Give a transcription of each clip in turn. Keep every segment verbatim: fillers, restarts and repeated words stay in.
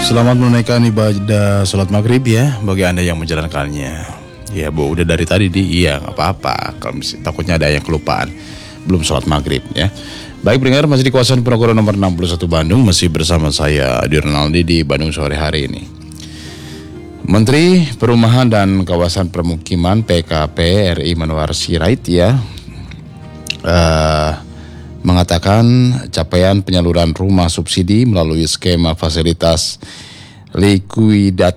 Selamat menunaikan ibadah sholat maghrib ya bagi Anda yang menjalankannya. Ya Bu, udah dari tadi di iya nggak apa-apa. Kalau mis- takutnya ada yang kelupaan belum sholat maghrib ya. Baik pendengar, masih di kawasan Ponorogo nomor enam puluh satu Bandung, masih bersama saya Adi Ronaldi di Bandung sore hari ini. Menteri Perumahan dan Kawasan Permukiman P K P R I Manwar Sirait ya uh, mengatakan capaian penyaluran rumah subsidi melalui skema fasilitas likuidat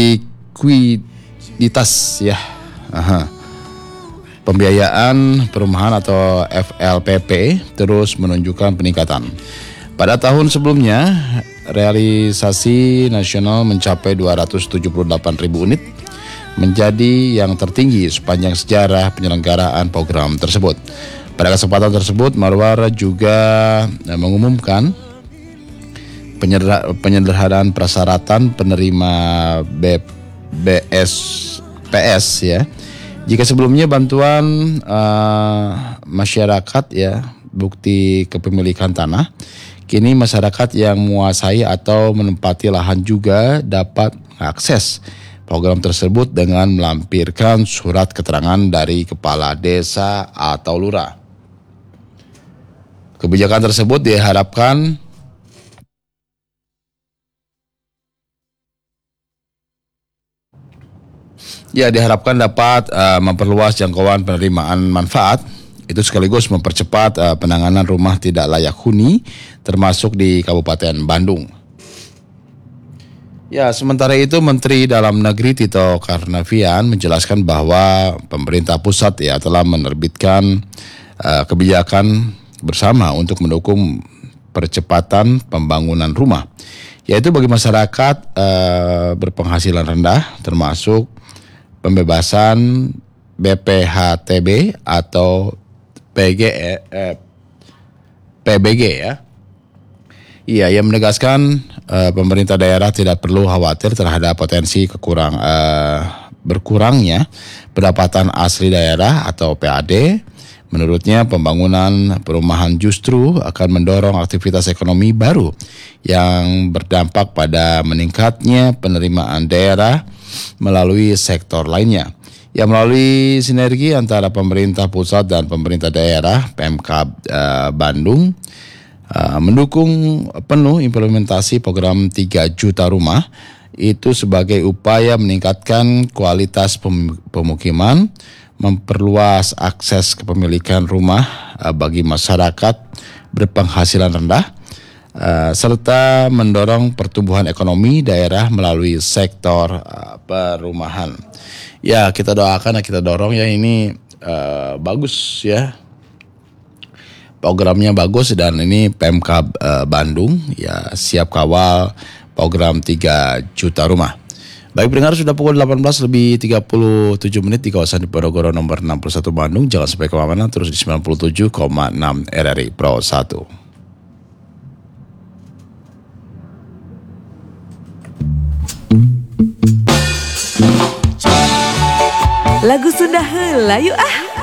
likuiditas ya Aha. pembiayaan perumahan atau F L P P terus menunjukkan peningkatan. Pada tahun sebelumnya realisasi nasional mencapai dua ratus tujuh puluh delapan ribu unit, menjadi yang tertinggi sepanjang sejarah penyelenggaraan program tersebut. Pada kesempatan tersebut, Manwar juga mengumumkan penyederhanaan persyaratan penerima B S P S ya. Jika sebelumnya bantuan uh, masyarakat ya bukti kepemilikan tanah, kini masyarakat yang menguasai atau menempati lahan juga dapat mengakses program tersebut dengan melampirkan surat keterangan dari kepala desa atau lurah. Kebijakan tersebut diharapkan ya diharapkan dapat uh, memperluas jangkauan penerimaan manfaat, itu sekaligus mempercepat uh, penanganan rumah tidak layak huni termasuk di Kabupaten Bandung. Ya, sementara itu Menteri Dalam Negeri Tito Karnavian menjelaskan bahwa pemerintah pusat ya telah menerbitkan uh, kebijakan bersama untuk mendukung percepatan pembangunan rumah, yaitu bagi masyarakat uh, berpenghasilan rendah, termasuk pembebasan B P H T B atau P G eh, P B G ya. Iya, ia menegaskan uh, pemerintah daerah tidak perlu khawatir terhadap potensi kekurang uh, berkurangnya pendapatan asli daerah atau P A D. Menurutnya pembangunan perumahan justru akan mendorong aktivitas ekonomi baru yang berdampak pada meningkatnya penerimaan daerah melalui sektor lainnya. Ya, melalui sinergi antara pemerintah pusat dan pemerintah daerah, Pemkab uh, Bandung uh, mendukung penuh implementasi program tiga juta rumah itu sebagai upaya meningkatkan kualitas pemukiman, memperluas akses kepemilikan rumah uh, bagi masyarakat berpenghasilan rendah, uh, serta mendorong pertumbuhan ekonomi daerah melalui sektor uh, perumahan. Ya, kita doakan, kita dorong ya ini uh, bagus ya. Programnya bagus dan ini Pemkab uh, Bandung ya siap kawal program tiga juta rumah. Baik pendengar, sudah pukul delapan belas lebih tiga puluh tujuh menit di kawasan Ponorogo nomor enam puluh satu Bandung. Jangan sampai kemana-mana, terus di sembilan puluh tujuh koma enam R R I Pro satu. Lagu Sunda heula yuk ah.